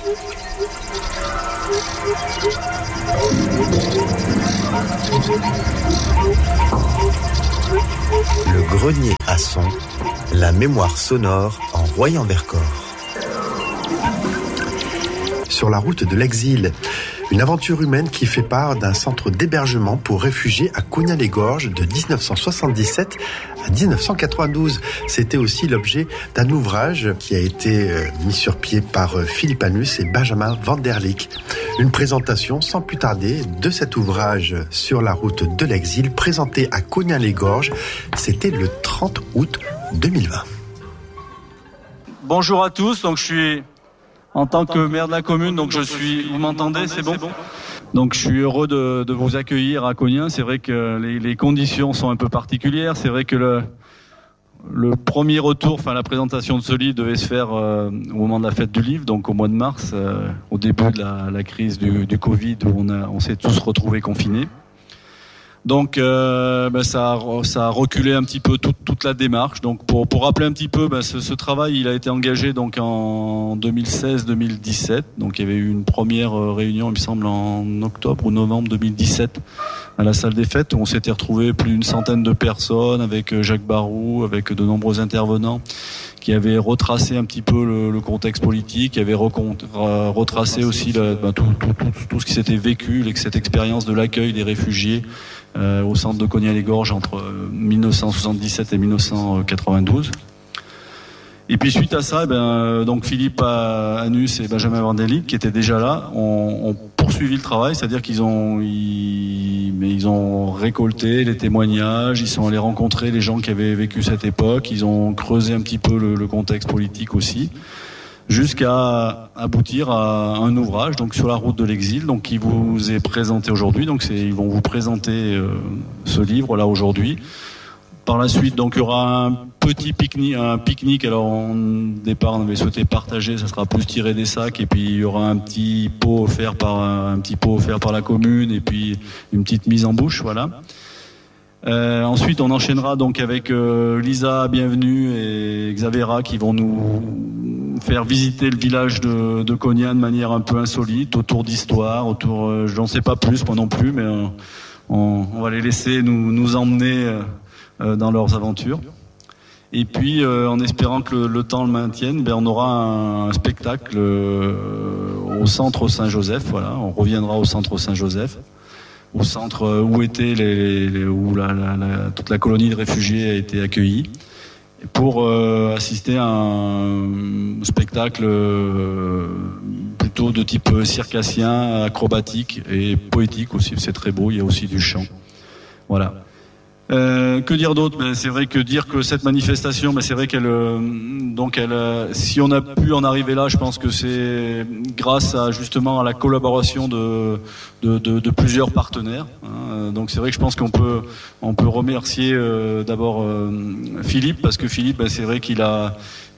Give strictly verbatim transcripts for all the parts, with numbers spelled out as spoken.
Le grenier à son, la mémoire sonore en Royan-Vercors. Sur la route de l'exil, une aventure humaine qui fait part d'un centre d'hébergement pour réfugiés à Cognat-les-Gorges de dix-neuf cent soixante-dix-sept à dix-neuf cent quatre-vingt-douze. C'était aussi l'objet d'un ouvrage qui a été mis sur pied par Philippe Annus et Benjamin Van der Leek. Une présentation sans plus tarder de cet ouvrage sur la route de l'exil présenté à Cognat-les-Gorges. C'était le trente août deux mille vingt. Bonjour à tous, donc je suis en tant que maire de la commune, donc je suis, vous m'entendez, c'est bon ? Donc je suis heureux de, de vous accueillir à Cognat. C'est vrai que les, les conditions sont un peu particulières. C'est vrai que le, le premier retour, enfin la présentation de ce livre devait se faire euh, au moment de la fête du livre, donc au mois de mars, euh, au début de la, la crise du, du Covid, où on, a, on s'est tous retrouvés confinés. Donc euh, ben ça, a, ça a reculé un petit peu toute, toute la démarche. Donc pour, pour rappeler un petit peu, ben ce, ce travail il a été engagé donc en deux mille seize deux mille dix-sept. Donc il y avait eu une première réunion, il me semble, en octobre ou novembre deux mille dix-sept à la salle des fêtes, où on s'était retrouvé plus d'une centaine de personnes avec Jacques Barou, avec de nombreux intervenants qui avaient retracé un petit peu le, le contexte politique, qui avaient recont, retracé aussi le, ben, tout, tout, tout, tout ce qui s'était vécu, cette expérience de l'accueil des réfugiés euh, au centre de Cognat-les-Gorges entre dix-neuf cent soixante-dix-sept et dix-neuf cent quatre-vingt-douze. Et puis suite à ça, ben, donc Philippe Annus et Benjamin Van der Leek, qui étaient déjà là, ont, ont poursuivi le travail, c'est-à-dire qu'ils ont, ils, mais ils ont récolté les témoignages, ils sont allés rencontrer les gens qui avaient vécu cette époque, ils ont creusé un petit peu le, le contexte politique aussi, jusqu'à aboutir à un ouvrage, donc sur la route de l'exil, donc qui vous est présenté aujourd'hui. Donc c'est, ils vont vous présenter euh, ce livre là aujourd'hui. Par la suite, donc il y aura un petit pique-nique, un pique-nique. Alors au départ, on avait souhaité partager, ça sera plus tiré des sacs, et puis il y aura un petit pot offert par un petit pot offert par la commune, et puis une petite mise en bouche, voilà. Euh, ensuite, on enchaînera donc avec euh, Lisa Bienvenue et Xavera qui vont nous faire visiter le village de, de Cognat de manière un peu insolite, autour d'histoire, autour, euh, j'en sais pas plus, moi non plus, mais euh, on, on va les laisser nous, nous emmener euh, dans leurs aventures. Et puis euh, en espérant que le, le temps le maintienne, ben, on aura un, un spectacle euh, au centre Saint-Joseph, voilà, on reviendra au centre Saint-Joseph, au centre où était les, les, où la, la, la, toute la colonie de réfugiés a été accueillie, pour euh, assister à un spectacle euh, plutôt de type circassien, acrobatique et poétique aussi, c'est très beau, il y a aussi du chant. Voilà. Euh, que dire d'autre? Ben, c'est vrai que dire que cette manifestation, ben, c'est vrai qu'elle, euh, donc elle, euh, si on a pu en arriver là, je pense que c'est grâce à justement à la collaboration de de, de, de plusieurs partenaires. Hein. Donc c'est vrai que je pense qu'on peut on peut remercier euh, d'abord euh, Philippe, parce que Philippe, ben, c'est vrai qu'il a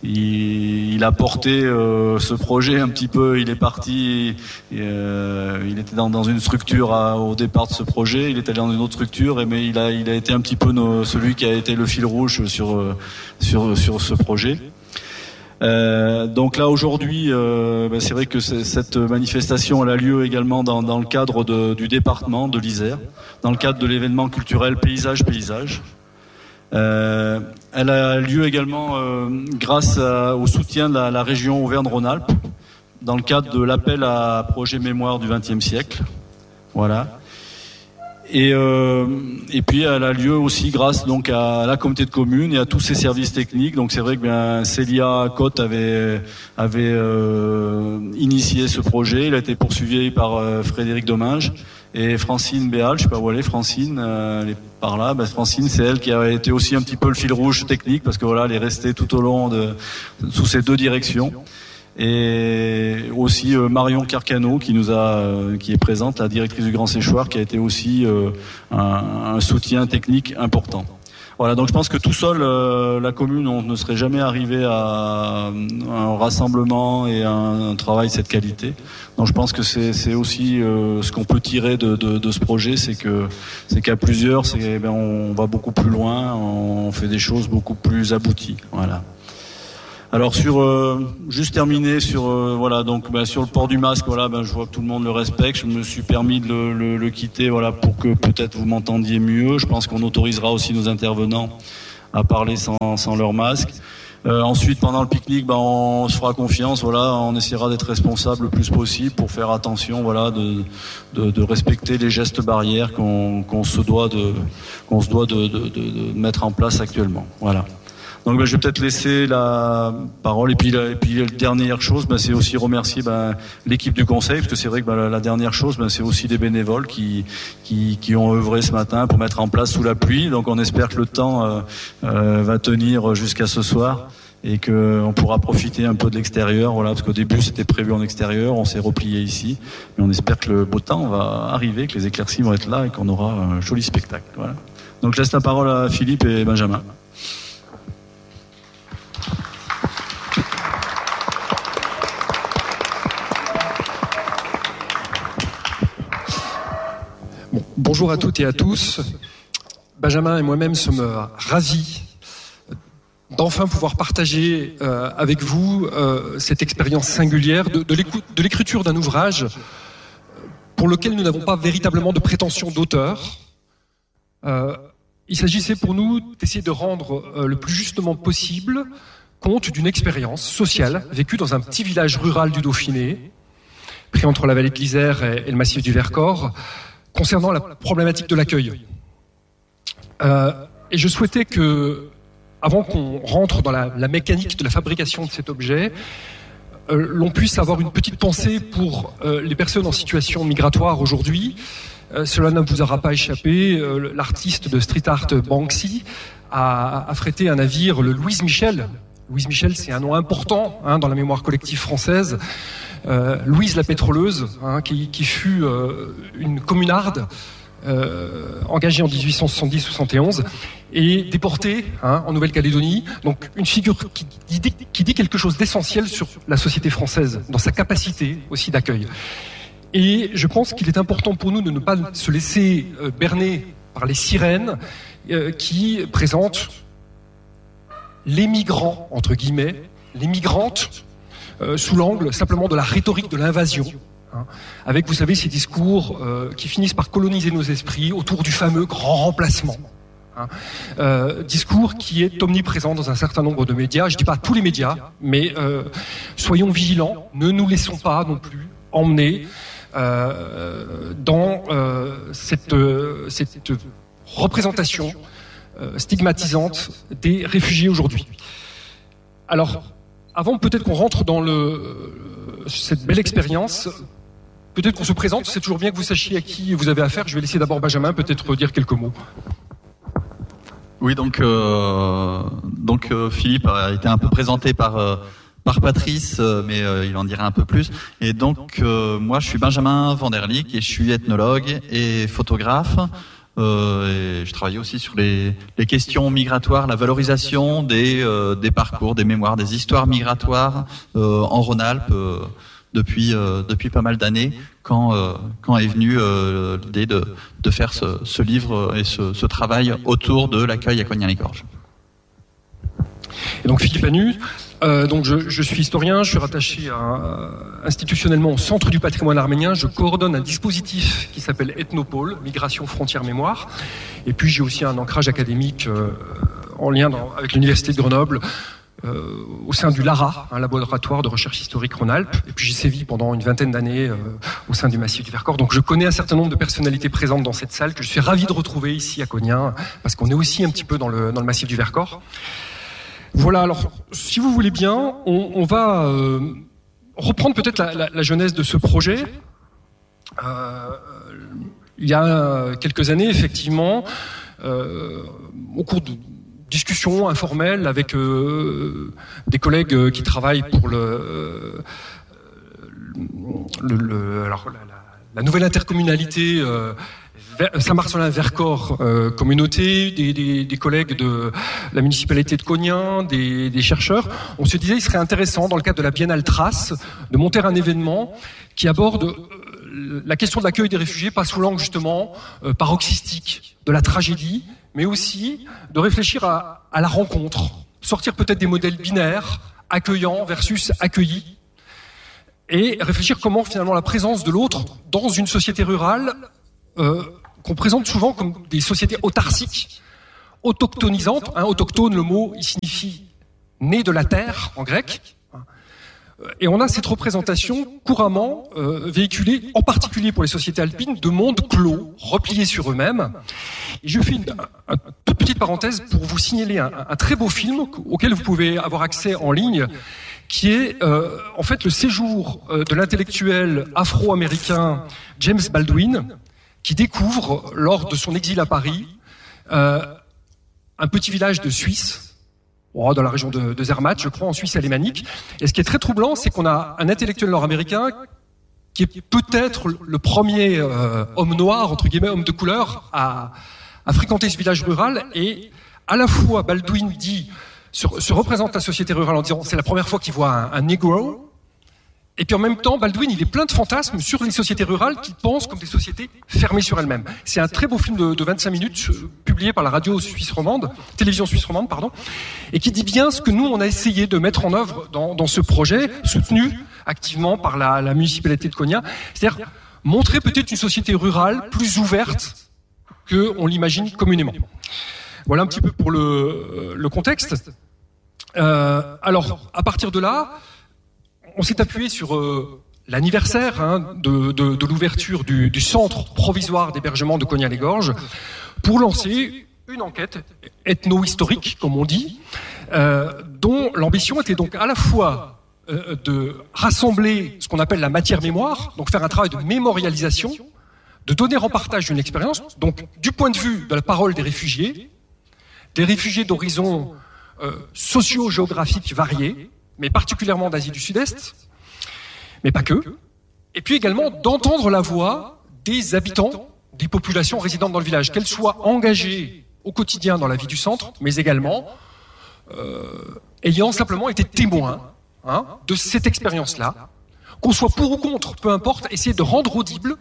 Il, il a porté euh, ce projet un petit peu. Il est parti, et, euh, il était dans, dans une structure à, au départ de ce projet. Il est allé dans une autre structure, et, mais il a, il a été un petit peu nos, celui qui a été le fil rouge sur sur sur ce projet. Euh, donc là aujourd'hui, euh, ben c'est vrai que cette manifestation elle a lieu également dans, dans le cadre de, du département de l'Isère, dans le cadre de l'événement culturel Paysage Paysage. Euh, elle a lieu également euh, grâce à, au soutien de la, la région Auvergne-Rhône-Alpes dans le cadre de l'appel à projet mémoire du vingtième siècle. Voilà. Et, euh, et puis elle a lieu aussi grâce donc à la communauté de communes et à tous ses services techniques. Donc c'est vrai que bien Célia Cotte avait avait euh, initié ce projet. Il a été poursuivi par euh, Frédéric Domingue et Francine Béal. Je sais pas où elle est, Francine. Euh, elle est par là. Ben, Francine, c'est elle qui a été aussi un petit peu le fil rouge technique, parce que voilà, elle est restée tout au long de sous ces deux directions. Et aussi euh, Marion Carcano qui nous a, euh, qui est présente, la directrice du Grand Séchoir, qui a été aussi euh, un, un soutien technique important. Voilà, donc je pense que tout seul, euh, la commune, on ne serait jamais arrivé à un rassemblement et à un, un travail de cette qualité. Donc je pense que c'est, c'est aussi euh, ce qu'on peut tirer de, de, de ce projet, c'est que c'est qu'à plusieurs, c'est, ben, on va beaucoup plus loin, on fait des choses beaucoup plus abouties. Voilà. Alors sur euh, juste terminer sur euh, voilà donc ben, sur le port du masque, voilà ben, je vois que tout le monde le respecte. Je me suis permis de le, le, le quitter voilà pour que peut-être vous m'entendiez mieux. Je pense qu'on autorisera aussi nos intervenants à parler sans, sans leur masque. Euh, ensuite, pendant le pique-nique, ben, on se fera confiance. Voilà, on essaiera d'être responsable le plus possible pour faire attention, voilà, de, de, de respecter les gestes barrières qu'on, qu'on se doit de, qu'on se doit de, de, de, de mettre en place actuellement. Voilà. Donc ben, je vais peut-être laisser la parole et puis la, et puis la dernière chose, ben, c'est aussi remercier ben, l'équipe du conseil, parce que c'est vrai que ben, la, la dernière chose, ben, c'est aussi des bénévoles qui, qui qui ont œuvré ce matin pour mettre en place sous la pluie. Donc on espère que le temps euh, euh, va tenir jusqu'à ce soir et que on pourra profiter un peu de l'extérieur. Voilà, parce qu'au début c'était prévu en extérieur, on s'est replié ici, mais on espère que le beau temps va arriver, que les éclaircies vont être là et qu'on aura un joli spectacle. Voilà. Donc je laisse la parole à Philippe et Benjamin. Bon, bonjour à toutes et à tous. Benjamin et moi-même sommes ravis d'enfin pouvoir partager euh, avec vous euh, cette expérience singulière de, de, de l'écriture d'un ouvrage pour lequel nous n'avons pas véritablement de prétention d'auteur. Euh, il s'agissait pour nous d'essayer de rendre euh, le plus justement possible compte d'une expérience sociale vécue dans un petit village rural du Dauphiné, pris entre la vallée de l'Isère et, et le massif du Vercors, concernant la problématique de l'accueil. Euh, et je souhaitais que, avant qu'on rentre dans la, la mécanique de la fabrication de cet objet, euh, l'on puisse avoir une petite pensée pour euh, les personnes en situation migratoire aujourd'hui. Euh, cela ne vous aura pas échappé, euh, l'artiste de street art Banksy a affrété un navire, le Louise Michel. Louise Michel, c'est un nom important hein, dans la mémoire collective française. Euh, Louise la pétroleuse, hein, qui, qui fut euh, une communarde euh, engagée en dix-huit cent soixante-dix soixante et onze et déportée hein, en Nouvelle-Calédonie. Donc une figure qui, qui, dit, qui dit quelque chose d'essentiel sur la société française, dans sa capacité aussi d'accueil. Et je pense qu'il est important pour nous de ne pas se laisser euh, berner par les sirènes euh, qui présentent les migrants, entre guillemets, les migrantes, euh, sous l'angle simplement de la rhétorique de l'invasion, hein, avec, vous savez, ces discours euh, qui finissent par coloniser nos esprits autour du fameux grand remplacement. Hein, euh, discours qui est omniprésent dans un certain nombre de médias, je ne dis pas tous les médias, mais euh, soyons vigilants, ne nous laissons pas non plus emmener euh, dans euh, cette, euh, cette représentation stigmatisante des réfugiés aujourd'hui. Alors, avant peut-être qu'on rentre dans le, cette belle expérience, peut-être qu'on se présente, c'est toujours bien que vous sachiez à qui vous avez affaire. Je vais laisser d'abord Benjamin peut-être dire quelques mots. Oui, donc, euh, donc euh, Philippe a été un peu présenté par, euh, par Patrice, euh, mais euh, il en dira un peu plus. Et donc, euh, moi je suis Benjamin Vanderlyck et je suis ethnologue et photographe. Euh, et je travaille aussi sur les, les questions migratoires, la valorisation des, euh, des parcours, des mémoires, des histoires migratoires euh, en Rhône-Alpes euh, depuis, euh, depuis pas mal d'années, quand, euh, quand est venue euh, l'idée de, de faire ce, ce livre et ce, ce travail autour de l'accueil à Cognat-les-Gorges. Et donc Philippe Anu, euh, donc je, je suis historien, je suis rattaché à, institutionnellement au Centre du patrimoine arménien, je coordonne un dispositif qui s'appelle Ethnopole, Migration, Frontières, Mémoire, et puis j'ai aussi un ancrage académique euh, en lien dans, avec l'Université de Grenoble, euh, au sein du LARA, un laboratoire de recherche historique Rhône-Alpes, et puis j'ai sévi pendant une vingtaine d'années euh, au sein du massif du Vercors, donc je connais un certain nombre de personnalités présentes dans cette salle, que je suis ravi de retrouver ici à Cognac, parce qu'on est aussi un petit peu dans le, dans le massif du Vercors. Voilà, alors, si vous voulez bien, on, on va euh, reprendre peut-être la, la, la genèse de ce projet. Euh, il y a quelques années, effectivement, euh, au cours de discussions informelles avec euh, des collègues qui travaillent pour le, le, le alors, la, la, la nouvelle intercommunalité euh, Saint-Marcelin-Vercors euh, communauté, des, des, des collègues de la municipalité de Cognac, des, des chercheurs, on se disait qu'il serait intéressant, dans le cadre de la Biennale Trace, de monter un événement qui aborde euh, la question de l'accueil des réfugiés, pas sous l'angle justement euh, paroxystique de la tragédie, mais aussi de réfléchir à, à la rencontre, sortir peut-être des modèles binaires, accueillant versus accueilli, et réfléchir comment finalement la présence de l'autre dans une société rurale euh, qu'on présente souvent comme des sociétés autarciques, autochtonisantes. Hein, autochtone, le mot, il signifie né de la terre en grec. Et on a cette représentation couramment euh, véhiculée, en particulier pour les sociétés alpines, de mondes clos, repliés sur eux-mêmes. Et je fais une, une toute petite parenthèse pour vous signaler un, un très beau film auquel vous pouvez avoir accès en ligne, qui est euh, en fait le séjour euh, de l'intellectuel afro-américain James Baldwin, qui découvre, lors de son exil à Paris, euh, un petit village de Suisse, Oh, dans la région de, de Zermatt, je crois, en Suisse alémanique. Et ce qui est très troublant, c'est qu'on a un intellectuel nord-américain qui est peut-être le premier euh, homme noir, entre guillemets, homme de couleur, à, à fréquenter ce village rural. Et à la fois, Baldwin dit, se, se représente la société rurale en disant c'est la première fois qu'il voit un, un Negro. Et puis en même temps, Baldwin, il est plein de fantasmes sur les sociétés rurales qu'il pense comme des sociétés fermées sur elles-mêmes. C'est un très beau film de, de vingt-cinq minutes, euh, publié par la radio suisse romande, télévision suisse romande, pardon, et qui dit bien ce que nous, on a essayé de mettre en œuvre dans, dans ce projet, soutenu activement par la, la municipalité de Konya. C'est-à-dire montrer peut-être une société rurale plus ouverte qu'on l'imagine communément. Voilà un petit peu pour le, le contexte. Euh, alors, à partir de là, on s'est appuyé sur euh, l'anniversaire hein, de, de, de l'ouverture du, du centre provisoire d'hébergement de Konya-les-Gorges pour lancer une enquête ethno-historique, comme on dit, euh, dont l'ambition était donc à la fois euh, de rassembler ce qu'on appelle la matière mémoire, donc faire un travail de mémorialisation, de donner en partage une expérience, donc du point de vue de la parole des réfugiés, des réfugiés d'horizons euh, socio-géographiques variés, mais particulièrement d'Asie du Sud-Est, mais pas que, et puis également d'entendre la voix des habitants, des populations résidentes dans le village, qu'elles soient engagées au quotidien dans la vie du centre, mais également euh, ayant simplement été témoins hein, de cette expérience-là, qu'on soit pour ou contre, peu importe, essayer de rendre audible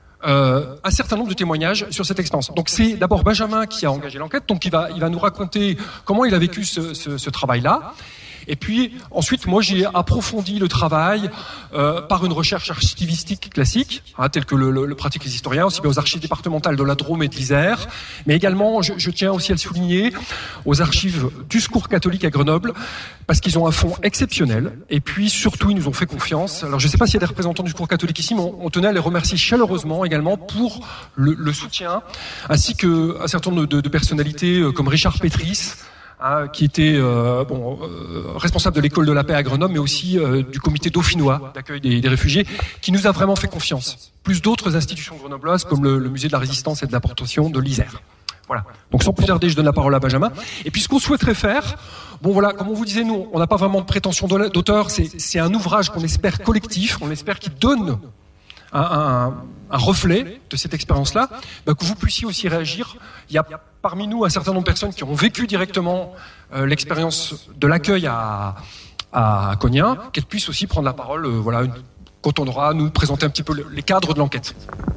euh, un certain nombre de témoignages sur cette expérience. Donc c'est d'abord Benjamin qui a engagé l'enquête, donc il va, il va nous raconter comment il a vécu ce, ce, ce travail-là. Et puis ensuite, moi j'ai approfondi le travail euh, par une recherche archivistique classique, hein, telle que le, le, le pratiquent les historiens, aussi bien aux archives départementales de la Drôme et de l'Isère, mais également, je, je tiens aussi à le souligner, aux archives du Secours catholique à Grenoble, parce qu'ils ont un fonds exceptionnel, et puis surtout ils nous ont fait confiance. Alors je ne sais pas s'il y a des représentants du Secours catholique ici, mais on, on tenait à les remercier chaleureusement également pour le, le soutien, ainsi qu'un certain nombre de, de personnalités euh, comme Richard Pétris, Hein, qui était euh, bon, euh, responsable de l'école de la paix à Grenoble, mais aussi euh, du comité dauphinois d'accueil des, des réfugiés, qui nous a vraiment fait confiance. Plus d'autres institutions grenobloises, comme le, le musée de la résistance et de l'importation de l'Isère. Voilà. Donc sans plus tarder, je donne la parole à Benjamin. Et puis ce qu'on souhaiterait faire, bon voilà, comme on vous disait, nous, on n'a pas vraiment de prétention d'auteur, c'est, c'est un ouvrage qu'on espère collectif, on espère qu'il donne un, un, un reflet de cette expérience-là, bah, que vous puissiez aussi réagir. Il y a parmi nous un certain nombre de personnes qui ont vécu directement euh, l'expérience de l'accueil à, à Konya, qu'elles puissent aussi prendre la parole euh, voilà, une, quand on aura à nous présenter un petit peu le, les cadres de l'enquête.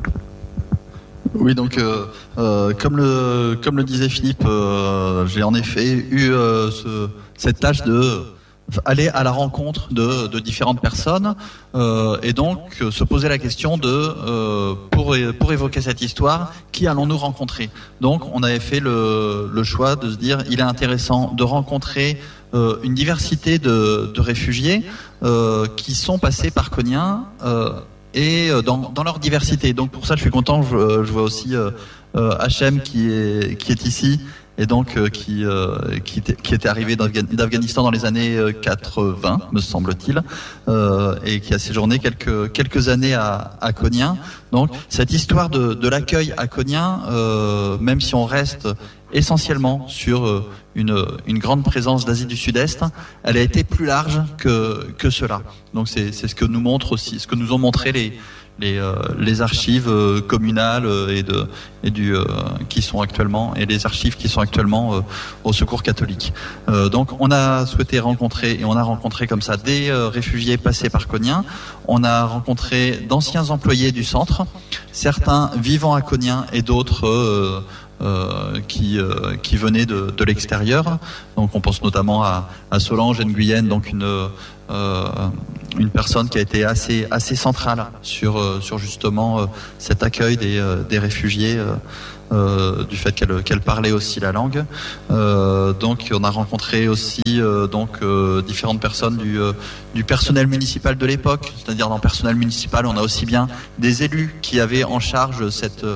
Oui, donc euh, euh, comme le comme le disait Philippe, euh, j'ai en effet eu euh, ce, cette tâche de aller à la rencontre de, de différentes personnes euh, et donc euh, se poser la question de euh, pour pour évoquer cette histoire, qui allons-nous rencontrer. Donc on avait fait le le choix de se dire il est intéressant de rencontrer euh, une diversité de de réfugiés euh, qui sont passés par Konya euh, et dans dans leur diversité. Donc pour ça je suis content, je, je vois aussi euh, euh, Hachem qui est qui est ici. Et donc euh, qui, euh, qui, était, qui était arrivé d'Afghanistan dans les années quatre-vingts, me semble-t-il, euh, et qui a séjourné quelques, quelques années à, à Konya. Donc cette histoire de, de l'accueil à Konya, euh, même si on reste essentiellement sur euh, une, une grande présence d'Asie du Sud-Est, elle a été plus large que, que cela. Donc c'est, c'est ce que nous montre aussi, ce que nous ont montré les les euh, les archives euh, communales euh, et de et du euh, qui sont actuellement et les archives qui sont actuellement euh, au Secours catholique. Euh, donc on a souhaité rencontrer et on a rencontré comme ça des euh, réfugiés passés par Konya. On a rencontré d'anciens employés du centre, certains vivant à Konya et d'autres euh, euh, qui euh, qui venaient de, de l'extérieur. Donc on pense notamment à, à Solange Nguyen, donc une euh, une personne qui a été assez assez centrale sur sur justement euh, cet accueil des euh, des réfugiés. Euh, Euh, du fait qu'elle qu'elle parlait aussi la langue. Euh, donc on a rencontré aussi euh, donc euh, différentes personnes du euh, du personnel municipal de l'époque. C'est-à-dire dans le personnel municipal, on a aussi bien des élus qui avaient en charge cette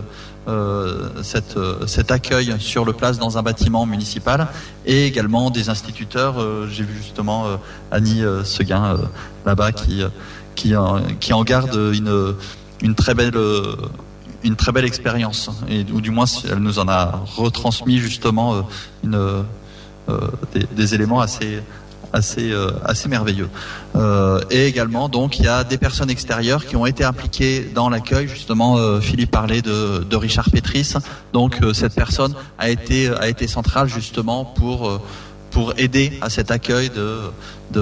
euh, cette euh, cet accueil sur le place dans un bâtiment municipal, et également des instituteurs. Euh, j'ai vu justement euh, Annie euh, Seguin euh, là-bas qui qui en, qui en garde une une très belle euh, une très belle expérience, et ou du moins elle nous en a retransmis justement euh, une, euh, des, des éléments assez assez euh, assez merveilleux. Euh, et également donc il y a des personnes extérieures qui ont été impliquées dans l'accueil. Justement, euh, Philippe parlait de, de Richard Pétris. Donc euh, cette personne a été a été centrale justement pour euh, pour aider à cet accueil de de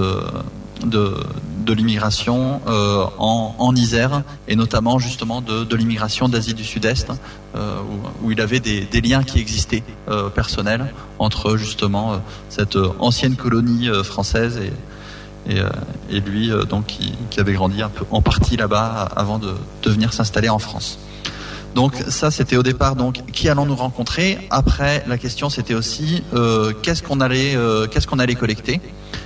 de, de l'immigration euh, en, en Isère, et notamment justement de, de l'immigration d'Asie du Sud-Est, euh, où, où il avait des, des liens qui existaient euh, personnels entre justement euh, cette ancienne colonie euh, française et, et, euh, et lui euh, donc qui, qui avait grandi un peu en partie là-bas avant de, de venir s'installer en France. Donc ça, c'était au départ donc qui allons nous rencontrer. Après, la question c'était aussi euh, qu'est-ce qu'on allait euh, qu'est-ce qu'on allait collecter.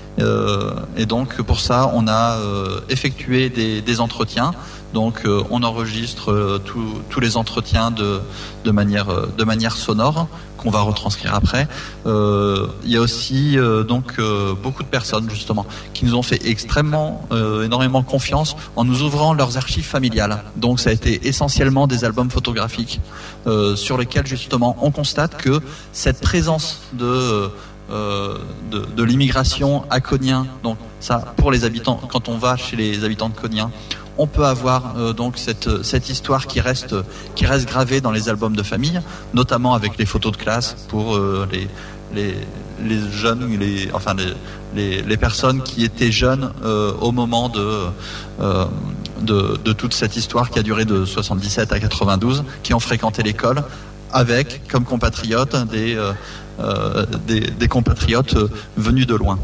Euh, et donc pour ça, on a euh, effectué des, des entretiens. Donc euh, on enregistre euh, tous les entretiens de, de manière de manière sonore qu'on va retranscrire après. Euh, il y a aussi euh, donc euh, beaucoup de personnes justement qui nous ont fait extrêmement euh, énormément confiance en nous ouvrant leurs archives familiales. Donc ça a été essentiellement des albums photographiques euh, sur lesquels justement on constate que cette présence de Euh, de, de l'immigration à Kognien, donc ça pour les habitants, quand on va chez les habitants de Kognien, on peut avoir euh, donc cette cette histoire qui reste qui reste gravée dans les albums de famille, notamment avec les photos de classe pour euh, les les les jeunes, les enfin les les, les personnes qui étaient jeunes euh, au moment de euh, de de toute cette histoire qui a duré de soixante-dix-sept à quatre-vingt-douze, qui ont fréquenté l'école avec comme compatriotes des euh, Euh, des, des compatriotes euh, venus de loin.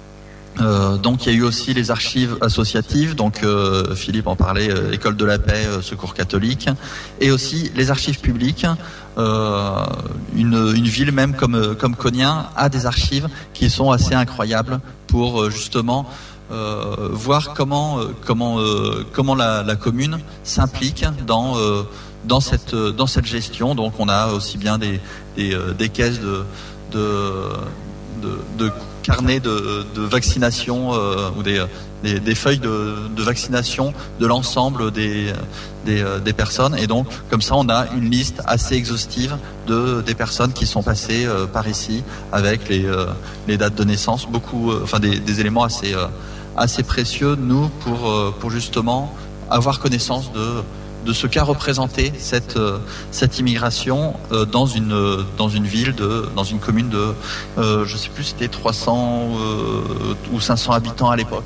Euh, donc il y a eu aussi les archives associatives, donc euh, Philippe en parlait, euh, École de la Paix, euh, Secours catholique, et aussi les archives publiques. Euh, une, une ville même comme, comme Kognien a des archives qui sont assez incroyables pour euh, justement euh, voir comment, euh, comment, euh, comment la, la commune s'implique dans euh, dans cette dans cette gestion. Donc on a aussi bien des des, des caisses de de de, de carnets de, de vaccination euh, ou des, des des feuilles de, de vaccination de l'ensemble des des des personnes, et donc comme ça on a une liste assez exhaustive de des personnes qui sont passées euh, par ici avec les euh, les dates de naissance, beaucoup euh, enfin des des éléments assez euh, assez précieux nous pour euh, pour justement avoir connaissance de de ce qu'a représenté cette euh, cette immigration euh, dans une euh, dans une ville de dans une commune de euh, je sais plus c'était trois cents euh, ou cinq cents habitants à l'époque.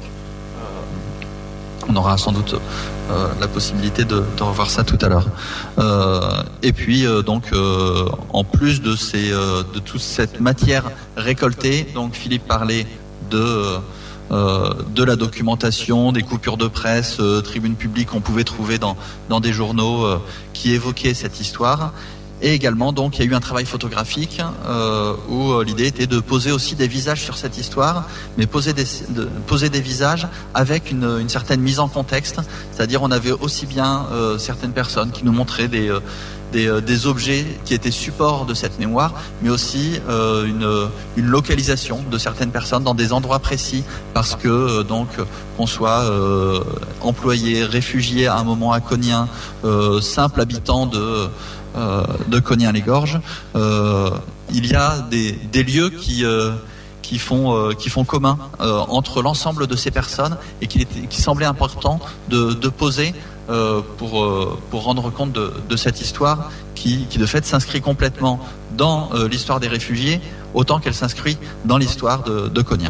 Euh, on aura sans doute euh, la possibilité de, de revoir ça tout à l'heure. Euh, et puis euh, donc euh, en plus de ces euh, de toute cette matière récoltée, donc Philippe parlait de euh, Euh, de la documentation, des coupures de presse, euh, tribunes publiques qu'on pouvait trouver dans dans des journaux euh, qui évoquaient cette histoire. Et également donc il y a eu un travail photographique euh, où euh, l'idée était de poser aussi des visages sur cette histoire, mais poser des de, poser des visages avec une, une certaine mise en contexte, c'est-à-dire on avait aussi bien euh, certaines personnes qui nous montraient des euh, Des, des objets qui étaient support de cette mémoire, mais aussi euh, une, une localisation de certaines personnes dans des endroits précis, parce que euh, donc qu'on soit euh, employé, réfugié à un moment à Kognien, euh, simple habitant de euh, de Kognien-les-Gorges, euh, il y a des, des lieux qui euh, qui font euh, qui font commun euh, entre l'ensemble de ces personnes, et qu'il était qui semblait important de, de poser Euh, pour euh, pour rendre compte de, de cette histoire qui, qui de fait s'inscrit complètement dans euh, l'histoire des réfugiés autant qu'elle s'inscrit dans l'histoire de, de Kognien.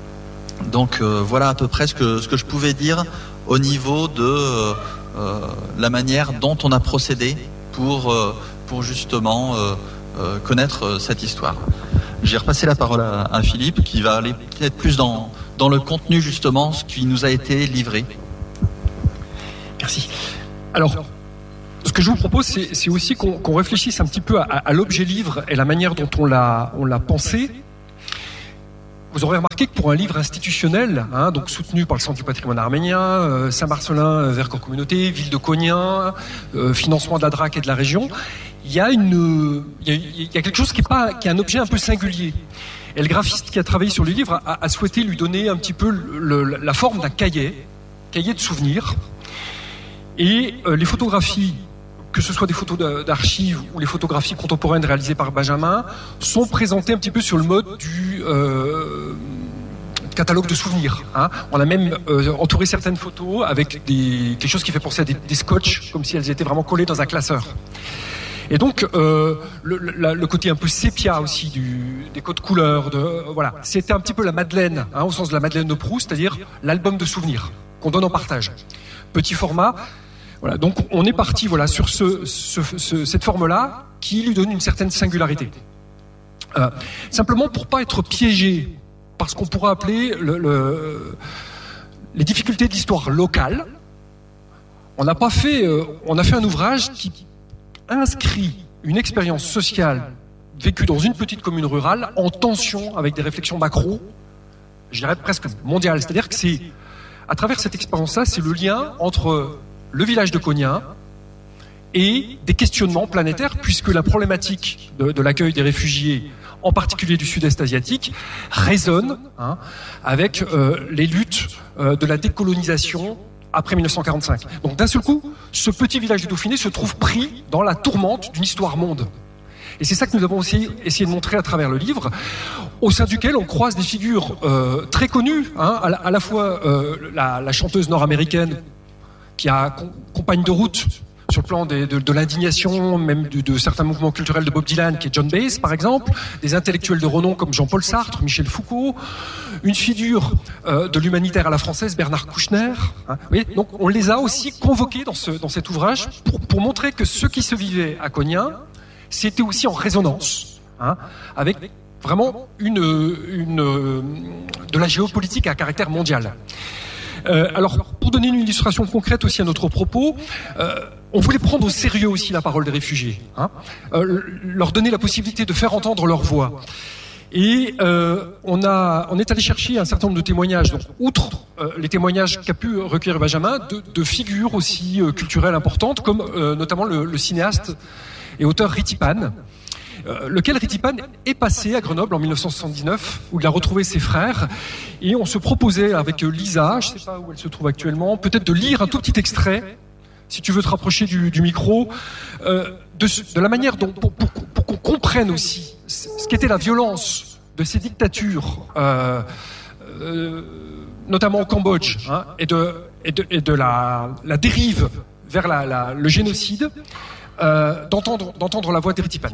Donc euh, voilà à peu près ce que ce que je pouvais dire au niveau de euh, la manière dont on a procédé pour euh, pour justement euh, euh, connaître euh, cette histoire. J'ai repassé la parole à, à Philippe, qui va aller peut-être plus dans, dans le contenu, justement, ce qui nous a été livré. Merci. Alors, ce que je vous propose, c'est, c'est aussi qu'on, qu'on réfléchisse un petit peu à, à l'objet livre et la manière dont on l'a, on l'a pensé. Vous aurez remarqué que pour un livre institutionnel, hein, donc soutenu par le Centre du patrimoine arménien, euh, Saint-Marcelin, euh, Vercors Communauté, Ville de Cognin, euh, financement de la D R A C et de la région, il y a une, il y a, il y a quelque chose qui est pas, qui est un objet un peu singulier. Et le graphiste qui a travaillé sur le livre a, a souhaité lui donner un petit peu le, le, la forme d'un cahier, cahier de souvenirs. Et euh, les photographies, que ce soit des photos d'archives ou les photographies contemporaines réalisées par Benjamin, sont présentées un petit peu sur le mode du euh, catalogue de souvenirs. Hein. On a même euh, entouré certaines photos avec des, quelque chose qui fait penser à des, des scotch, comme si elles étaient vraiment collées dans un classeur. Et donc, euh, le, le, le côté un peu sépia aussi du, des codes couleurs, de, euh, voilà, c'était un petit peu la Madeleine, hein, au sens de la Madeleine de Proust, c'est-à-dire l'album de souvenirs qu'on donne en partage. Petit format. Voilà, donc on est parti voilà, sur ce, ce, ce, cette forme-là qui lui donne une certaine singularité. Euh, simplement pour pas être piégé par ce qu'on pourrait appeler le, le, les difficultés de l'histoire locale, on n'a pas fait, euh, on a fait un ouvrage qui inscrit une expérience sociale vécue dans une petite commune rurale en tension avec des réflexions macro, je dirais presque mondiales. C'est-à-dire que c'est, à travers cette expérience-là, c'est le lien entre le village de Cognin et des questionnements planétaires, puisque la problématique de, de l'accueil des réfugiés, en particulier du sud-est asiatique, résonne hein, avec euh, les luttes euh, de la décolonisation après mille neuf cent quarante-cinq. Donc d'un seul coup, ce petit village du Dauphiné se trouve pris dans la tourmente d'une histoire monde. Et c'est ça que nous avons aussi essayé de montrer à travers le livre, au sein duquel on croise des figures euh, très connues, hein, à, la, à la fois euh, la, la chanteuse nord-américaine qui a compagne de route sur le plan des, de, de l'indignation, même de, de certains mouvements culturels de Bob Dylan, qui est John Baez, par exemple, des intellectuels de renom comme Jean-Paul Sartre, Michel Foucault, une figure euh, de l'humanitaire à la française, Bernard Kouchner. Hein. Vous voyez, donc on les a aussi convoqués dans, ce, dans cet ouvrage pour, pour montrer que ce qui se vivait à Cognin, c'était aussi en résonance, hein, avec vraiment une, une, de la géopolitique à caractère mondial. Euh, alors, pour donner une illustration concrète aussi à notre propos, euh, on voulait prendre au sérieux aussi la parole des réfugiés, hein, euh, leur donner la possibilité de faire entendre leur voix. Et euh, on, a, on est allé chercher un certain nombre de témoignages, donc outre euh, les témoignages qu'a pu recueillir Benjamin, de, de figures aussi euh, culturelles importantes, comme euh, notamment le, le cinéaste et auteur Ritipan, Euh, lequel Ritipan est passé à Grenoble en mille neuf cent soixante-dix-neuf, où il a retrouvé ses frères, et on se proposait avec Lisa, je ne sais pas où elle se trouve actuellement, peut-être de lire un tout petit extrait, si tu veux te rapprocher du, du micro, euh, de, de la manière dont, pour, pour, pour qu'on comprenne aussi ce qu'était la violence de ces dictatures, euh, euh, notamment au Cambodge, hein, et de, et de, et de la, la dérive vers la, la, le génocide, euh, d'entendre, d'entendre la voix de Ritipan.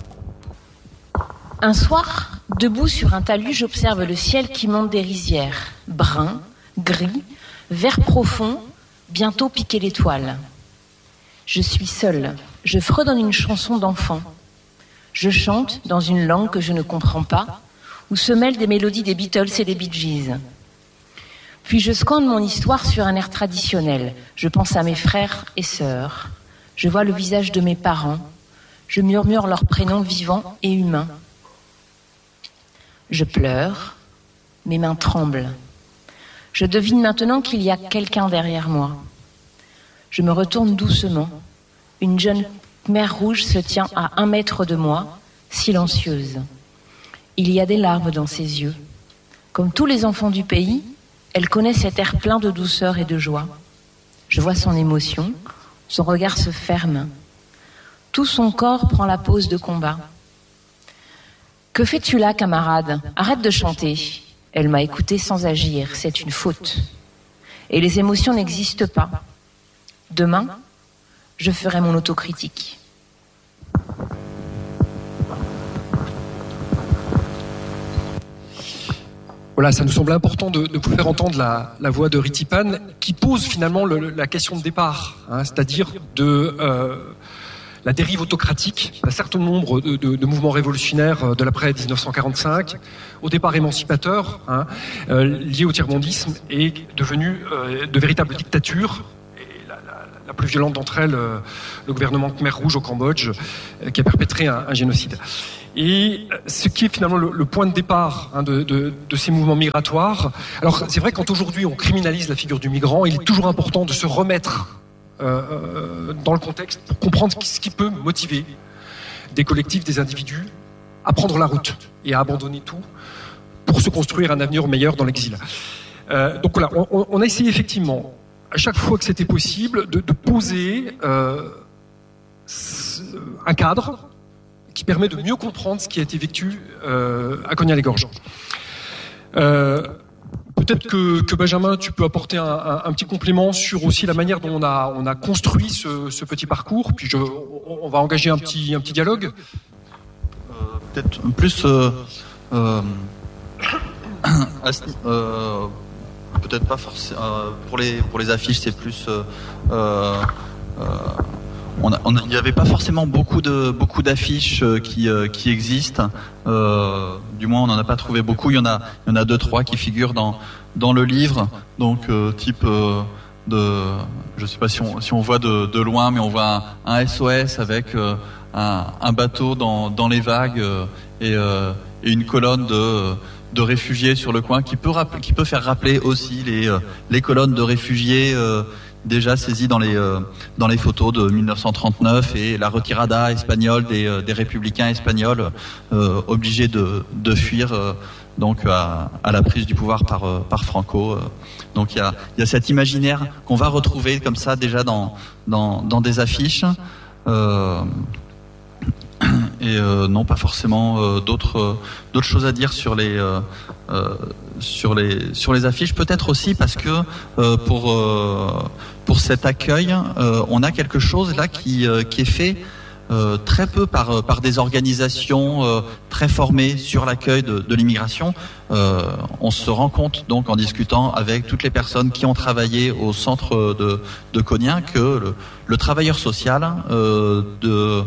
Un soir, debout sur un talus, j'observe le ciel qui monte des rizières, brun, gris, vert profond, bientôt piqué d'étoiles. Je suis seule, je fredonne une chanson d'enfant. Je chante dans une langue que je ne comprends pas, où se mêlent des mélodies des Beatles et des Bee Gees. Puis je scande mon histoire sur un air traditionnel. Je pense à mes frères et sœurs. Je vois le visage de mes parents. Je murmure leurs prénoms vivants et humains. Je pleure, mes mains tremblent. Je devine maintenant qu'il y a quelqu'un derrière moi. Je me retourne doucement. Une jeune Khmer rouge se tient à un mètre de moi, silencieuse. Il y a des larmes dans ses yeux. Comme tous les enfants du pays, elle connaît cet air plein de douceur et de joie. Je vois son émotion, son regard se ferme. Tout son corps prend la pose de combat. « Que fais-tu là, camarade ? Arrête de chanter. » Elle m'a écouté sans agir, c'est une faute. Et les émotions n'existent pas. Demain, je ferai mon autocritique. Voilà, ça nous semble important de, de faire entendre la, la voix de Ritipan, qui pose finalement le, la question de départ, hein, c'est-à-dire de euh, la dérive autocratique d'un certain nombre de, de, de mouvements révolutionnaires de l'après dix-neuf cent quarante-cinq, au départ émancipateur, hein, euh, lié au tiers-mondisme, est devenu euh, de véritables dictatures. Et la, la, la plus violente d'entre elles, euh, le gouvernement Khmer Rouge au Cambodge, euh, qui a perpétré un, un génocide. Et ce qui est finalement le, le point de départ hein, de, de, de ces mouvements migratoires. Alors c'est vrai que quand aujourd'hui on criminalise la figure du migrant, il est toujours important de se remettre euh, dans le contexte pour comprendre ce qui peut motiver des collectifs, des individus à prendre la route et à abandonner tout pour se construire un avenir meilleur dans l'exil. Euh, donc voilà, on, on a essayé effectivement, à chaque fois que c'était possible, de, de poser euh, un cadre qui permet de mieux comprendre ce qui a été vécu euh, à Cognat-les-Gorges. Euh, peut-être que, que Benjamin, tu peux apporter un, un, un petit complément sur aussi la manière dont on a, on a construit ce, ce petit parcours, puis je, on, on va engager un petit, un petit dialogue. Euh, peut-être plus... Euh, euh, euh, peut-être pas forcément... Euh, pour, les, pour les affiches, c'est plus... Euh, euh, On a, on a, il n'y avait pas forcément beaucoup de beaucoup d'affiches euh, qui euh, qui existent. Euh, du moins, on n'en a pas trouvé beaucoup. Il y en a il y en a deux trois qui figurent dans dans le livre. Donc euh, type euh, de je sais pas si on si on voit de de loin, mais on voit un, un S O S avec euh, un, un bateau dans dans les vagues euh, et, euh, et une colonne de de réfugiés sur le coin qui peut rappeler, qui peut faire rappeler aussi les euh, les colonnes de réfugiés. Euh, déjà saisi dans les euh, dans les photos de mille neuf cent trente-neuf et la retirada espagnole des euh, des républicains espagnols euh, obligés de de fuir euh, donc à à la prise du pouvoir par euh, par Franco. Donc il y a il y a cet imaginaire qu'on va retrouver comme ça déjà dans dans dans des affiches. Euh, et euh, non pas forcément euh, d'autres euh, d'autres choses à dire sur les euh, euh, sur les sur les affiches, peut-être aussi parce que euh, pour euh, pour cet accueil euh, on a quelque chose là qui euh, qui est fait euh, très peu par par des organisations euh, très formées sur l'accueil de, de l'immigration. Euh, on se rend compte donc en discutant avec toutes les personnes qui ont travaillé au centre de de Cognat que le, le travailleur social euh, de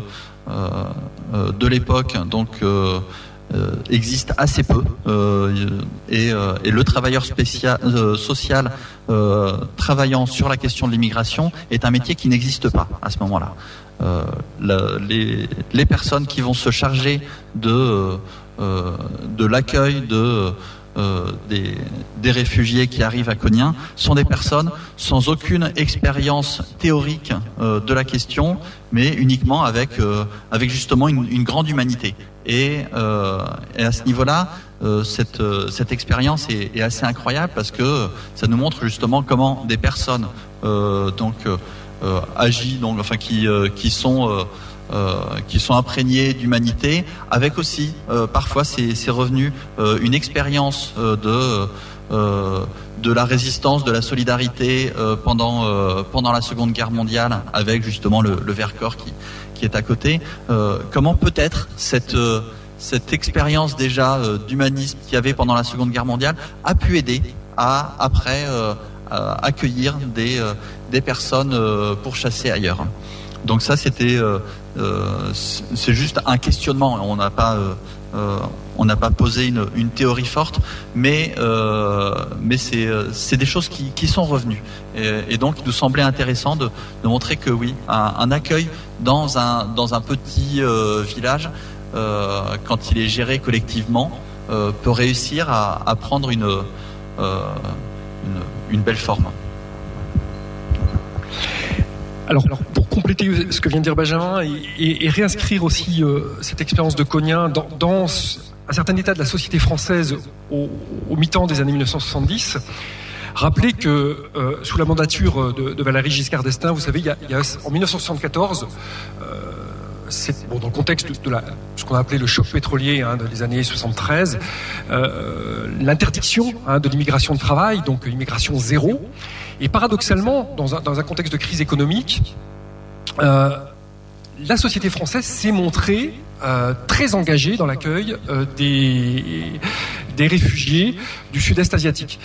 Euh, de l'époque donc euh, euh, existe assez peu euh, et, euh, et le travailleur spécial, euh, social euh, travaillant sur la question de l'immigration est un métier qui n'existe pas à ce moment-là. Euh, la, les, les personnes qui vont se charger de, euh, de l'accueil de Euh, des, des réfugiés qui arrivent à Cognat sont des personnes sans aucune expérience théorique euh, de la question, mais uniquement avec euh, avec justement une, une grande humanité. Et, euh, et à ce niveau-là, euh, cette euh, cette expérience est, est assez incroyable parce que ça nous montre justement comment des personnes euh, donc euh, agissent, donc enfin qui euh, qui sont euh, Euh, qui sont imprégnés d'humanité, avec aussi euh, parfois c'est, c'est revenu euh, une expérience euh, de euh, de la résistance, de la solidarité euh, pendant euh, pendant la Seconde Guerre mondiale, avec justement le, le Vercors qui qui est à côté. Euh, comment peut-être cette euh, cette expérience déjà euh, d'humanisme qu'il y avait pendant la Seconde Guerre mondiale a pu aider à après euh, à accueillir des euh, des personnes euh, pourchassées ailleurs. Donc ça, c'était, euh, euh, c'est juste un questionnement. On n'a pas, euh, euh, on n'a pas posé une, une théorie forte, mais euh, mais c'est, c'est des choses qui, qui sont revenues. Et, et donc, il nous semblait intéressant de, de montrer que oui, un, un accueil dans un dans un petit euh, village, euh, quand il est géré collectivement, euh, peut réussir à, à prendre une, euh, une une belle forme. Alors, pour compléter ce que vient de dire Benjamin et, et, et réinscrire aussi euh, cette expérience de Cognat dans, dans un certain état de la société française au, au mi-temps des années mille neuf cent soixante-dix, rappelez que euh, sous la mandature de, de Valéry Giscard d'Estaing, vous savez, il y a, il y a en mille neuf cent soixante-quatorze, euh, c'est, bon, dans le contexte de, de la, ce qu'on a appelé le choc pétrolier hein, des années soixante-treize, euh, l'interdiction hein, de l'immigration de travail, donc l'immigration zéro. Et paradoxalement, dans un, dans un contexte de crise économique, euh, la société française s'est montrée euh, très engagé dans l'accueil euh, des, des réfugiés du sud-est asiatique.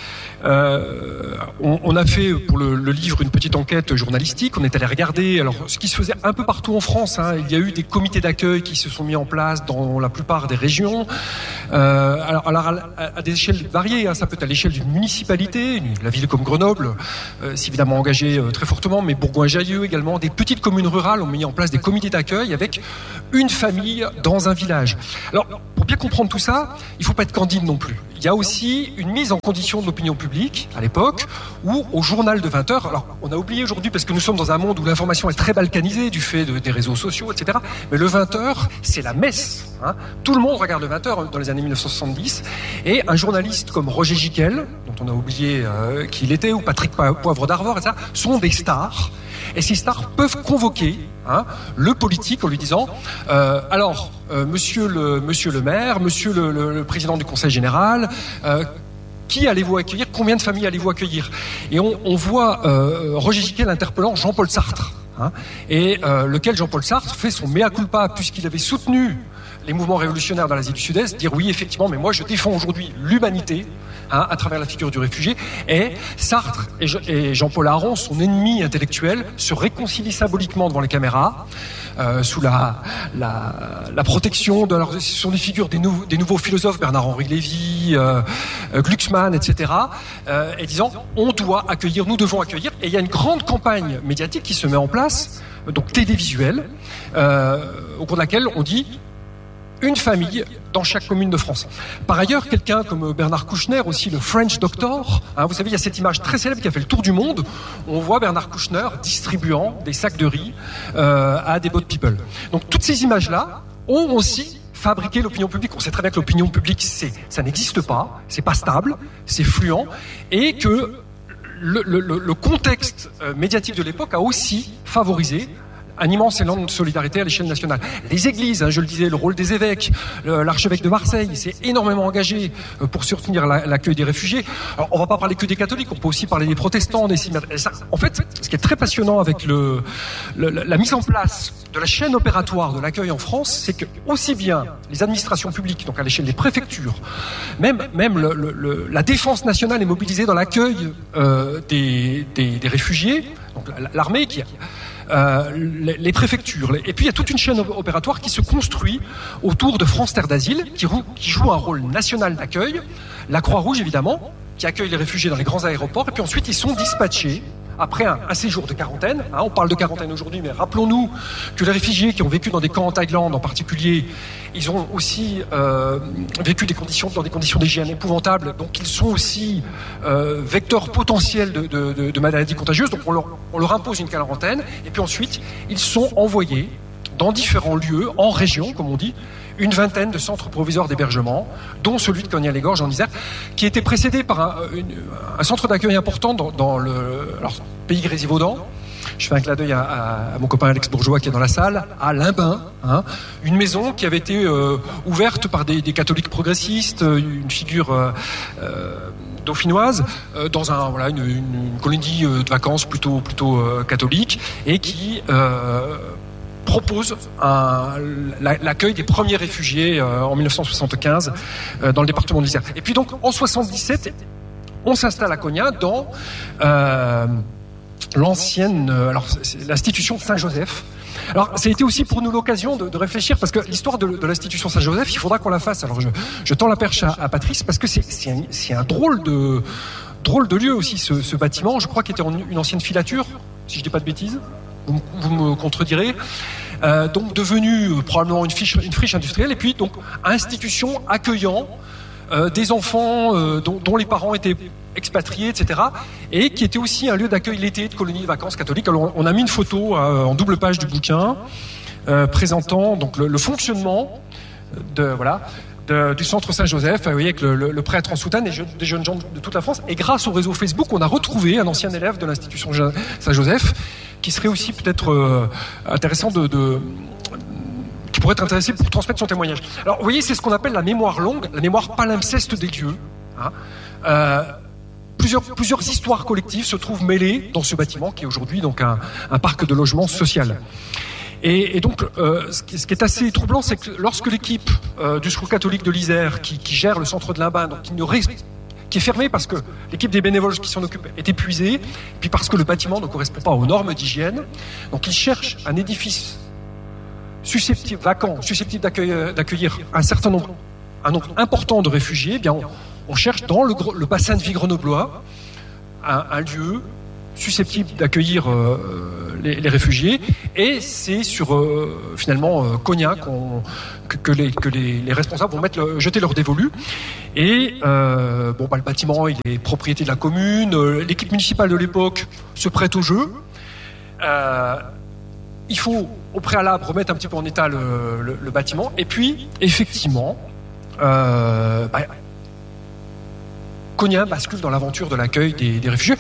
Euh, on, on a fait pour le, le livre une petite enquête journalistique, on est allé regarder alors, ce qui se faisait un peu partout en France. Hein. Il y a eu des comités d'accueil qui se sont mis en place dans la plupart des régions. Euh, alors, alors à, à des échelles variées, hein. Ça peut être à l'échelle d'une municipalité, une, la ville comme Grenoble euh, s'est évidemment engagée euh, très fortement, mais Bourgoin-Jallieu également, des petites communes rurales ont mis en place des comités d'accueil avec une famille dans un village. Alors, pour bien comprendre tout ça, il ne faut pas être candide non plus. Il y a aussi une mise en condition de l'opinion publique, à l'époque, où au journal de vingt heures, alors on a oublié aujourd'hui parce que nous sommes dans un monde où l'information est très balkanisée du fait de, des réseaux sociaux, et cetera. Mais le vingt heures, c'est la messe. Hein. Tout le monde regarde le vingt heures dans les années mille neuf cent soixante-dix. Et un journaliste comme Roger Giquel, dont on a oublié euh, qui il était, ou Patrick Poivre d'Arvor, et cetera, sont des stars. Et ces stars peuvent convoquer hein, le politique en lui disant euh, alors, euh, monsieur, le, monsieur le maire, monsieur le, le, le président du conseil général, euh, qui allez-vous accueillir? Combien de familles allez-vous accueillir? Et on, on voit euh, Roger Giquel interpellant Jean-Paul Sartre. Hein, et euh, lequel Jean-Paul Sartre fait son mea culpa, puisqu'il avait soutenu les mouvements révolutionnaires dans l'Asie du Sud-Est, dire oui, effectivement, mais moi je défends aujourd'hui l'humanité hein, à travers la figure du réfugié. Et Sartre et, Je- et Jean-Paul Aron, son ennemi intellectuel, se réconcilient symboliquement devant les caméras, euh, sous la, la, la protection de alors, ce sont des figures des, nou- des nouveaux philosophes, Bernard-Henri Lévy, euh, euh, Glucksmann, et cetera, euh, et disant on doit accueillir, nous devons accueillir. Et il y a une grande campagne médiatique qui se met en place, donc télévisuelle, euh, au cours de laquelle on dit une famille dans chaque commune de France. Par ailleurs, quelqu'un comme Bernard Kouchner, aussi le French Doctor, hein, vous savez, il y a cette image très célèbre qui a fait le tour du monde. On voit Bernard Kouchner distribuant des sacs de riz euh, à des boat people. Donc toutes ces images-là ont aussi fabriqué l'opinion publique. On sait très bien que l'opinion publique, c'est, ça n'existe pas, c'est pas stable, c'est fluent, et que le, le, le contexte médiatique de l'époque a aussi favorisé un immense élan de solidarité à l'échelle nationale. Les églises, hein, je le disais, le rôle des évêques, le, l'archevêque de Marseille s'est énormément engagé pour soutenir la, l'accueil des réfugiés. Alors, on ne va pas parler que des catholiques, on peut aussi parler des protestants, des cinémas. En fait, ce qui est très passionnant avec le, le, la mise en place de la chaîne opératoire de l'accueil en France, c'est que aussi bien les administrations publiques, donc à l'échelle des préfectures, même, même le, le, le, la défense nationale est mobilisée dans l'accueil euh, des, des, des réfugiés, donc l'armée qui a Euh, les, les préfectures. Et puis il y a toute une chaîne opératoire qui se construit autour de France Terre d'Asile, qui, qui joue un rôle national d'accueil. La Croix-Rouge, évidemment, qui accueille les réfugiés dans les grands aéroports. Et puis ensuite, ils sont dispatchés après un, un séjour de quarantaine. Hein, on parle de quarantaine aujourd'hui, mais rappelons-nous que les réfugiés qui ont vécu dans des camps en Thaïlande en particulier, ils ont aussi euh, vécu des conditions, dans des conditions d'hygiène épouvantables. Donc ils sont aussi euh, vecteurs potentiels de, de, de, de maladies contagieuses. Donc on leur, on leur impose une quarantaine. Et puis ensuite, ils sont envoyés dans différents lieux, en région, comme on dit, une vingtaine de centres provisoires d'hébergement, dont celui de Cognac-les-Gorges en Isère, qui était précédé par un, une, un centre d'accueil important dans, dans le alors, pays Grésivaudan. Je fais un clin d'œil à, à, à mon copain Alex Bourgeois qui est dans la salle, à Limbin, hein, une maison qui avait été euh, ouverte par des, des catholiques progressistes, une figure euh, euh, dauphinoise, euh, dans un, voilà, une, une, une colonie de vacances plutôt, plutôt euh, catholique, et qui euh, propose un, l'accueil des premiers réfugiés euh, en dix-neuf cent soixante-quinze euh, dans le département de l'Isère. Et puis donc en soixante-dix-sept, on s'installe à Cognac dans euh, l'ancienne, euh, alors c'est l'institution Saint-Joseph. Alors ça a été aussi pour nous l'occasion de, de réfléchir, parce que l'histoire de, de l'institution Saint-Joseph, il faudra qu'on la fasse. Alors je, je tends la perche à, à Patrice, parce que c'est, c'est, un, c'est un drôle de drôle de lieu aussi, ce, ce bâtiment. Je crois qu'il était en une ancienne filature, si je dis pas de bêtises. Vous, vous me contredirez. Euh, donc devenu euh, probablement une, fiche, une friche industrielle, et puis donc institution accueillant euh, des enfants euh, dont, dont les parents étaient expatriés, et cetera, et qui était aussi un lieu d'accueil l'été de colonies de vacances catholiques. Alors on a mis une photo euh, en double page du bouquin euh, présentant donc le, le fonctionnement de voilà. De, du centre Saint-Joseph, vous voyez, avec le, le, le prêtre en soutane et je, des jeunes gens de toute la France. Et grâce au réseau Facebook, on a retrouvé un ancien élève de l'institution Saint-Joseph qui serait aussi peut-être euh, intéressant de, de qui pourrait être intéressé pour transmettre son témoignage. Alors, vous voyez, c'est ce qu'on appelle la mémoire longue, la mémoire palimpseste des lieux. Hein. Euh, plusieurs, plusieurs histoires collectives se trouvent mêlées dans ce bâtiment qui est aujourd'hui donc un, un parc de logement social. Et, et donc, euh, ce, qui, ce qui est assez troublant, c'est que lorsque l'équipe euh, du Secours catholique de l'Isère, qui, qui gère le centre de Limbin, donc qui, ne ré, qui est fermé parce que l'équipe des bénévoles qui s'en occupe est épuisée, puis parce que le bâtiment ne correspond pas aux normes d'hygiène, donc ils cherchent un édifice susceptible, vacant, susceptible d'accueillir, d'accueillir un certain nombre, un nombre important de réfugiés. Eh bien, on, on cherche dans le, le bassin de vie grenoblois un, un lieu susceptible d'accueillir euh, les, les réfugiés, et c'est sur euh, finalement euh, Cognac qu'on, que, que, les, que les, les responsables vont mettre le, jeter leur dévolu. Et euh, bon, bah, le bâtiment il est propriété de la commune, euh, l'équipe municipale de l'époque se prête au jeu. Euh, il faut au préalable remettre un petit peu en état le, le, le bâtiment, et puis effectivement euh, bah, Cognac bascule dans l'aventure de l'accueil des, des réfugiés.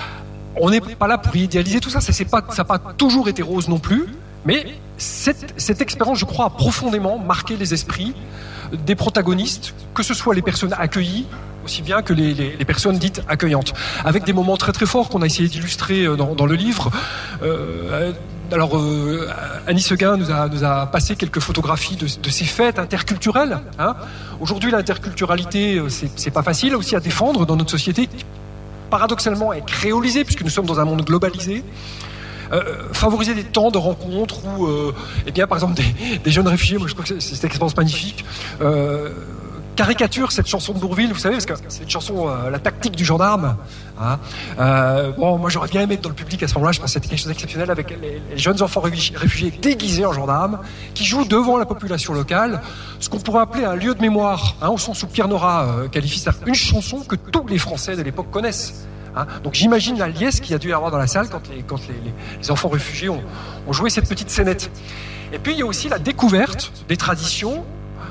On n'est pas là pour idéaliser tout ça, ça n'a pas, pas toujours été rose non plus, mais cette, cette expérience, je crois, a profondément marqué les esprits des protagonistes, que ce soit les personnes accueillies, aussi bien que les, les, les personnes dites accueillantes, avec des moments très très forts qu'on a essayé d'illustrer dans, dans le livre. Euh, alors, euh, Annie Seguin nous a, nous a passé quelques photographies de, de ces fêtes interculturelles. Hein. Aujourd'hui, l'interculturalité, c'est, c'est pas facile aussi à défendre dans notre société, paradoxalement est créolisé, puisque nous sommes dans un monde globalisé. Euh, favoriser des temps de rencontres où, euh, eh bien, par exemple, des, des jeunes réfugiés, moi je trouve que c'est, c'est une expérience magnifique, euh, caricature cette chanson de Bourvil, vous savez, parce que c'est une chanson, euh, la tactique du gendarme. Hein. Euh, bon, moi j'aurais bien aimé être dans le public à ce moment-là, je pense que c'était quelque chose d'exceptionnel, avec les, les jeunes enfants réfugiés déguisés en gendarmes, qui jouent devant la population locale, ce qu'on pourrait appeler un lieu de mémoire, hein, au sens où Pierre Nora euh, qualifie ça, une chanson que tous les Français de l'époque connaissent. Hein. Donc j'imagine la liesse qu'il y a dû y avoir dans la salle quand les, quand les, les, les enfants réfugiés ont, ont joué cette petite scénette. Et puis il y a aussi la découverte des traditions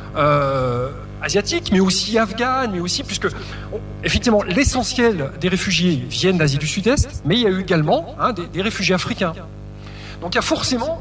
euh, asiatiques, mais aussi afghanes, mais aussi, puisque bon, effectivement l'essentiel des réfugiés viennent d'Asie du Sud-Est, mais il y a eu également hein, des, des réfugiés africains. Donc il y a forcément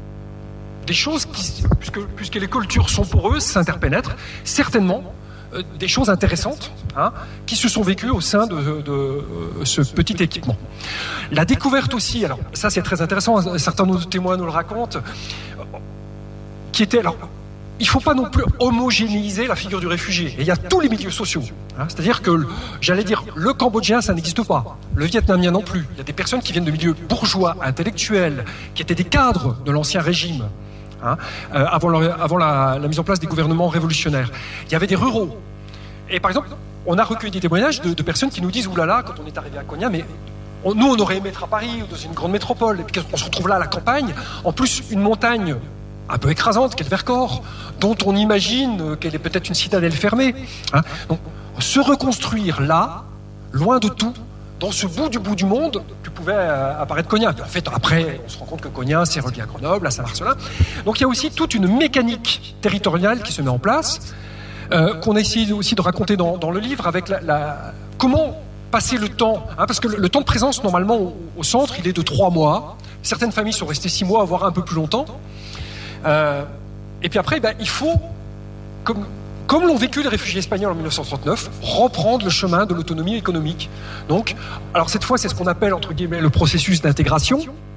des choses qui, puisque, puisque les cultures sont poreuses, s'interpénètrent, certainement euh, des choses intéressantes hein, qui se sont vécues au sein de, de, de euh, ce petit équipement. La découverte aussi, alors ça c'est très intéressant, certains de nos témoins nous le racontent, euh, qui était alors. Il ne faut pas non plus homogénéiser la figure du réfugié. Et il y a tous les milieux sociaux. Hein, c'est-à-dire que, j'allais dire, le Cambodgien, ça n'existe pas. Le Vietnamien non plus. Il y a des personnes qui viennent de milieux bourgeois, intellectuels, qui étaient des cadres de l'ancien régime, hein, euh, avant, leur, avant la, la mise en place des gouvernements révolutionnaires. Il y avait des ruraux. Et par exemple, on a recueilli des témoignages de, de personnes qui nous disent « Oulala, quand on est arrivé à Cognac, mais on, nous, on aurait aimé être à Paris ou dans une grande métropole. Et puis on se retrouve là à la campagne. En plus, une montagne un peu écrasante, qu'est le Vercors, dont on imagine qu'elle est peut-être une citadelle fermée. Hein. Donc, se reconstruire là, loin de tout, dans ce bout du bout du monde que pouvait euh, apparaître Cognac. En fait, après, on se rend compte que Cognac, c'est relié à Grenoble, à Saint-Marcelin. Donc, il y a aussi toute une mécanique territoriale qui se met en place, euh, qu'on a essayé aussi de raconter dans, dans le livre, avec la, la... comment passer le temps, hein, parce que le, le temps de présence, normalement, au, au centre, il est de trois mois. Certaines familles sont restées six mois, voire un peu plus longtemps. Euh, et puis après, ben, il faut, comme, comme l'ont vécu les réfugiés espagnols en mille neuf cent trente-neuf, reprendre le chemin de l'autonomie économique. Donc, alors cette fois, c'est ce qu'on appelle, entre guillemets, le processus d'intégration,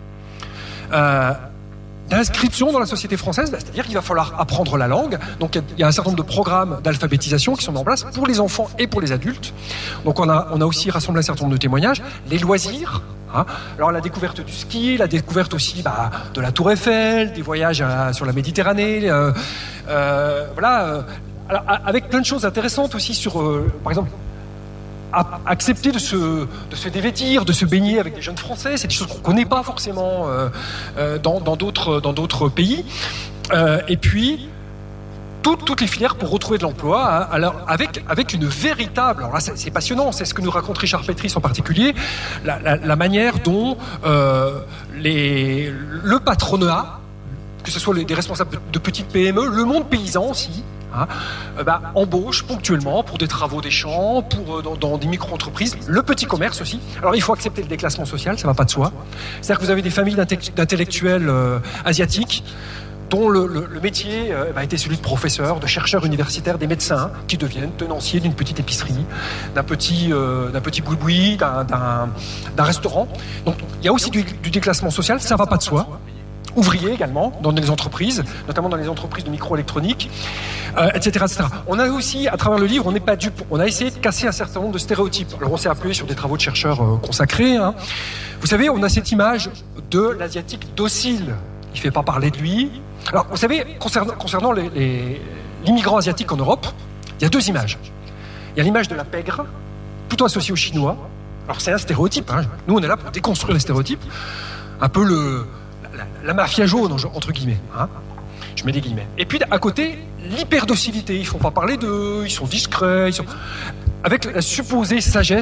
euh, d'inscription dans la société française, c'est-à-dire qu'il va falloir apprendre la langue. Donc, il y a un certain nombre de programmes d'alphabétisation qui sont mis en place pour les enfants et pour les adultes. Donc, on a, on a aussi rassemblé un certain nombre de témoignages. Les loisirs. Hein. Alors la découverte du ski, la découverte aussi bah, de la Tour Eiffel, des voyages à, sur la Méditerranée, euh, euh, voilà, euh, alors, avec plein de choses intéressantes aussi sur, euh, par exemple, à, accepter de se, de se dévêtir, de se baigner avec des jeunes Français, c'est des choses qu'on ne connaît pas forcément euh, euh, dans, dans, d'autres, dans d'autres pays, euh, et puis Toutes, toutes les filières pour retrouver de l'emploi, hein, alors avec, avec une véritable... Alors là, c'est, c'est passionnant, c'est ce que nous raconte Richard Pétris en particulier, la, la, la manière dont euh, les, le patronat, que ce soit les, des responsables de, de petites P M E, le monde paysan aussi, hein, euh, bah, embauche ponctuellement pour des travaux des champs, pour, dans, dans des micro-entreprises, le petit commerce aussi. Alors il faut accepter le déclassement social, ça ne va pas de soi. C'est-à-dire que vous avez des familles d'intellectuels euh, asiatiques, dont le, le, le métier euh, a été celui de professeur, de chercheur universitaire, des médecins qui deviennent tenanciers d'une petite épicerie, d'un petit, euh, d'un petit boui-boui, d'un, d'un, d'un restaurant. Donc il y a aussi du, du déclassement social, ça ne va pas de soi. ouvriers également, dans les entreprises, notamment dans les entreprises de microélectronique, euh, et cetera, et cetera. On a aussi, à travers le livre, on n'est pas dupe, on a essayé de casser un certain nombre de stéréotypes. Alors on s'est appuyé sur des travaux de chercheurs euh, consacrés. Hein. Vous savez, on a cette image de l'asiatique docile. Il ne fait pas parler de lui. Alors, vous savez, concernant, concernant les, les, l'immigrant asiatique en Europe, il y a deux images. Il y a l'image de la pègre, plutôt associée aux Chinois. Alors, c'est un stéréotype. Hein. Nous, on est là pour déconstruire les stéréotypes. Un peu le, la, la mafia jaune, entre guillemets. Hein. Je mets des guillemets. Et puis, à côté, l'hyperdocilité. Ils ne font pas parler d'eux, ils sont discrets. Ils sont... Avec la supposée sagesse